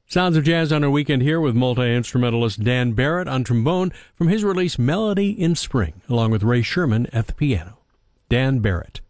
Sounds of Jazz on our weekend here with multi-instrumentalist Dan Barrett on trombone from his release Melody in Spring, along with Ray Sherman at the piano. Dan Barrett.